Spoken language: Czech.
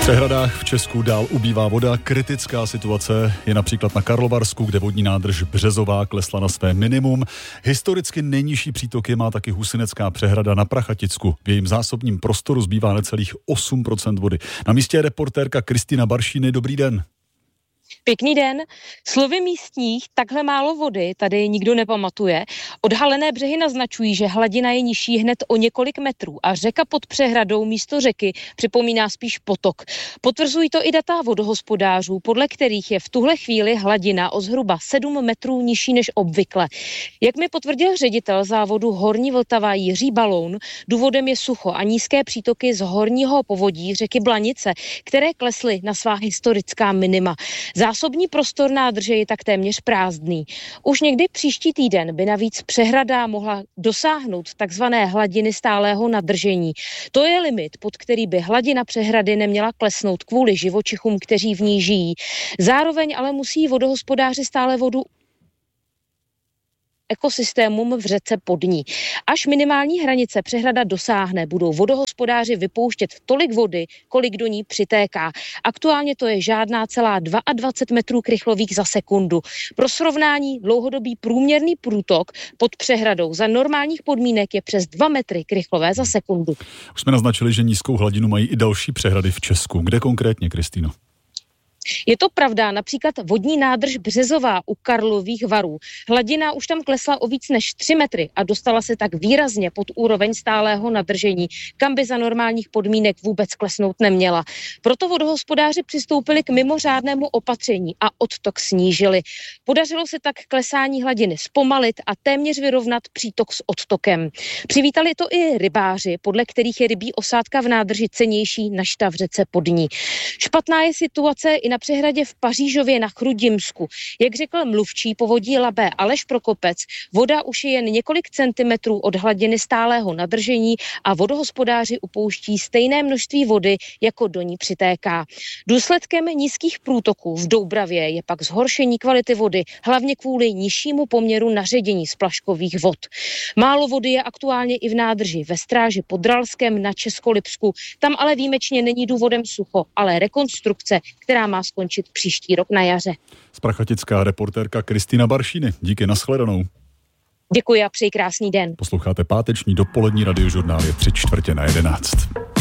V přehradách v Česku dál ubývá voda. Kritická situace je například na Karlovarsku, kde vodní nádrž Březová klesla na své minimum. Historicky nejnižší přítoky má taky Husinecká přehrada na Prachaticku. V jejím zásobním prostoru zbývá necelých 8% vody. Na místě je reportérka Kristýna Baršíny. Dobrý den. Pěkný den. Slovy místních, takhle málo vody tady nikdo nepamatuje. Odhalené břehy naznačují, že hladina je nižší hned o několik metrů a řeka pod přehradou místo řeky připomíná spíš potok. Potvrzují to i data vodohospodářů, podle kterých je v tuhle chvíli hladina o zhruba 7 metrů nižší než obvykle. Jak mi potvrdil ředitel závodu Horní Vltava Jiří Baloun, důvodem je sucho a nízké přítoky z horního povodí řeky Blanice, které klesly na svá historická minima. Zásobní prostor nádrže je tak téměř prázdný. Už někdy příští týden by navíc přehrada mohla dosáhnout takzvané hladiny stálého nadržení. To je limit, pod který by hladina přehrady neměla klesnout kvůli živočichům, kteří v ní žijí. Zároveň ale musí vodohospodáři stále vodu ekosystémům v řece pod ní. Až minimální hranice přehrada dosáhne, budou vodohospodáři vypouštět tolik vody, kolik do ní přitéká. Aktuálně to je žádná celá 22 metrů krychlových za sekundu. Pro srovnání dlouhodobý průměrný průtok pod přehradou za normálních podmínek je přes 2 metry krychlové za sekundu. Už jsme naznačili, že nízkou hladinu mají i další přehrady v Česku. Kde konkrétně, Kristýno? Je to pravda, například vodní nádrž Březová u Karlových Varů. Hladina už tam klesla o víc než 3 metry a dostala se tak výrazně pod úroveň stálého nadržení, kam by za normálních podmínek vůbec klesnout neměla. Proto vodohospodáři přistoupili k mimořádnému opatření a odtok snížili. Podařilo se tak klesání hladiny zpomalit a téměř vyrovnat přítok s odtokem. Přivítali to i rybáři, podle kterých je rybí osádka v nádrži cennější než ta v řece pod ní. Špatná je situace i na přehradě v Pařížově na Chrudimsku. Jak řekl mluvčí povodí Labe Aleš Prokopec, voda už je jen několik centimetrů od hladiny stálého nadržení a vodohospodáři upouští stejné množství vody, jako do ní přitéká. Důsledkem nízkých průtoků v Doubravě je pak zhoršení kvality vody, hlavně kvůli nižšímu poměru naředění splaškových vod. Málo vody je aktuálně i v nádrži ve Stráži pod Dralskem na Českolipsku. Tam ale výjimečně není důvodem sucho, ale rekonstrukce, která má skončit příští rok na jaře. Prachatická reportérka Kristýna Baršíny. Díky, nashledanou. Děkuji a přeji krásný den. Posloucháte páteční dopolední radiožurnál, je 3/4 na 11.